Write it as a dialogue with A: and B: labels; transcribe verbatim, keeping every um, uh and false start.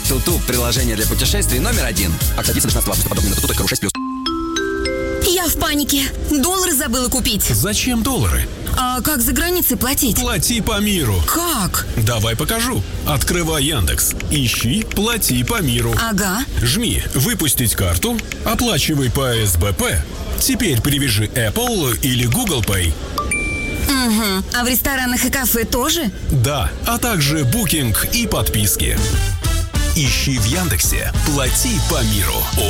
A: Туту – приложение для путешествий номер один. Акция длится до шестнадцатого августа. Подробнее на туту точка ру шесть плюс.
B: Я в панике. Доллары забыла купить.
C: Зачем доллары?
B: А как за границей платить?
C: Плати по миру.
B: Как?
C: Давай покажу. Открывай Яндекс. Ищи «Плати по миру».
B: Ага.
C: Жми «Выпустить карту», оплачивай по эс бэ пэ. Теперь привяжи Apple или Google Pay.
B: Угу. А в ресторанах и кафе тоже?
C: Да, а также букинг и подписки. Ищи в Яндексе «Плати по миру».